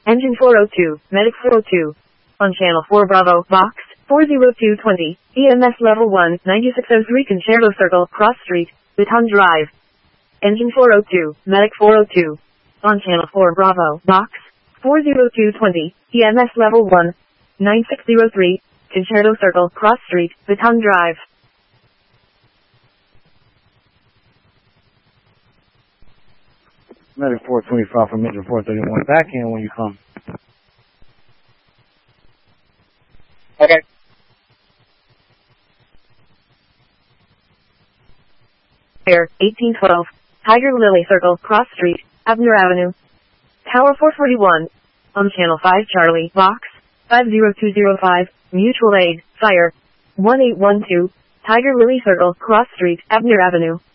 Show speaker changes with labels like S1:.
S1: Engine 402, Medic 402. On Channel 4 Bravo, Box 40220, EMS Level 1, 9603 Concerto Circle, Cross Street, Baton Drive. Engine 402, Medic 402. On Channel 4 Bravo, Box 40220, EMS Level 1, 9603, Concerto Circle, Cross Street, Baton Drive.
S2: Medic 425 from Engine 431. Back in when you come.
S3: Okay.
S1: Air 1812, Tiger Lily Circle, Cross Street, Abner Avenue. Tower 441. On Channel 5 Charlie, Box 50205, Mutual Aid, Fire 1812, Tiger Lily Circle, Cross Street, Abner Avenue.